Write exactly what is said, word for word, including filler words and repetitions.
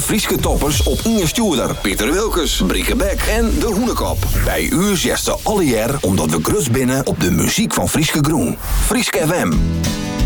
Frieske toppers op Inge Stuurder, Pieter Wilkes, Brieke Beck en De Hoenekop. Bij u zegt ze alle jaar omdat we grus binnen op de muziek van Frieske Groen. Frieske F M.